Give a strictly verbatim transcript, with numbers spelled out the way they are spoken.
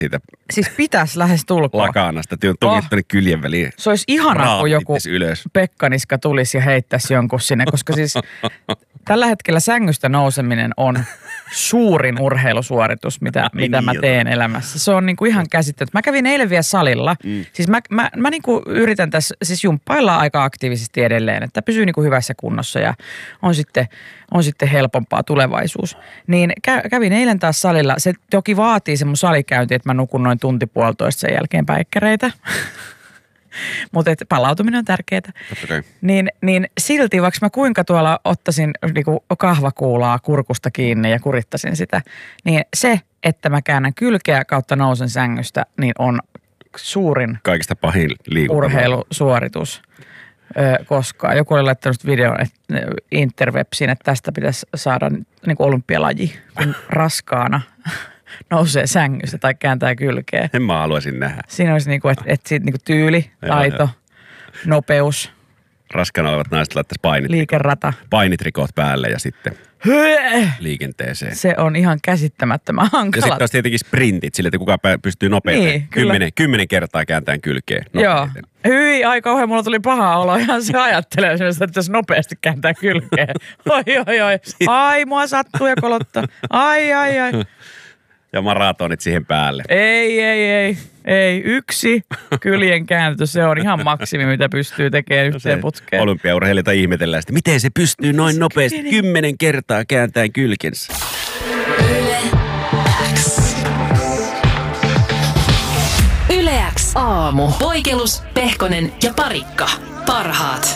siitä Siis pitäisi lähes tulkoon. lakanasta. Työn tunkit Oh. tuonne kyljen väliin. Se olisi ihanaa, kun joku ylös. Pekkaniska tulisi ja heittäisi jonkun sinne, koska siis tällä hetkellä sängystä nouseminen on suurin urheilusuoritus, mitä, mitä mä teen elämässä. Se on niinku ihan käsittämätöntä. Mä kävin eilen vielä salilla. Mm. Siis mä, mä, mä niinku yritän tässä siis jumppailla aika aktiivisesti edelleen, että pysyy niinku hyvässä kunnossa ja on sitten, on sitten helpompaa tulevaisuus. Niin kä, kävin eilen taas salilla. Se toki vaatii se mun salikäynti, että mä nukun noin tunti puolitoista sen jälkeen päikkäreitä. Mutta palautuminen on tärkeää. Okay. Niin, niin silti, vaikka mä kuinka tuolla ottaisin niinku kahvakuulaa kurkusta kiinni ja kurittaisin sitä, niin se, että mä käännän kylkeä kautta nousen sängystä, niin on suurin kaikista pahin liikunta. urheilusuoritus ö, koskaan. Joku oli laittanut videon että interwebsiin, että tästä pitäisi saada niinku olympialaji, kun raskaana nousee sängystä tai kääntää kylkeä. En mä haluaisin nähdä. Siinä olisi niinku, että et siitä niinku tyyli, taito, joo, joo. nopeus. Raskaana olevat naiset laittaisi painit, liikerata. painitrikot päälle ja sitten Höö! liikenteeseen. Se on ihan käsittämättömän hankala. Ja sitten taas tietenkin sprintit sille, että kuka pystyy nopeasti. Niin, kymmenen, kymmenen kertaa kääntämään kylkeen. Joo. Hyi, ai kauhean, mulla tuli paha olo. Ihan se ajattelee, että jos nopeasti kääntää kylkeen. Oi, oi, oi. Ai, mua sattuu ja kolottaa. Ai, ai, ai. Ja maratonit siihen päälle. Ei, ei, ei. Ei, yksi kyljen kääntö, se on ihan maksimi, mitä pystyy tekemään yhteen putkeen. Olympiaurheilijoita ihmetellään sitä, miten se pystyy noin nopeasti kymmenen, kymmenen kertaa kääntämään kylkensä. Yle X. Yle X aamu. Poikelus, Pehkonen ja Parikka. Parhaat.